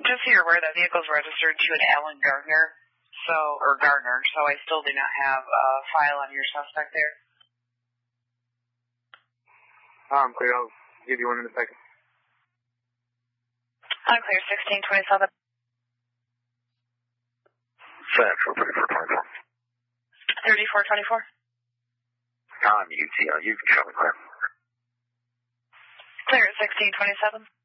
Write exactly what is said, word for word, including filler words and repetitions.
Just so you're aware, that vehicle is registered to an Alan Gardner, so or Gardner, so I still do not have a file on your suspect there. I'm clear. I'll give you one in a second. I'm clear, sixteen twenty-seven. Central thirty-four twenty-four. thirty-four twenty-four. I'm U T. Uh, you can show me clear. Clear at sixteen twenty-seven.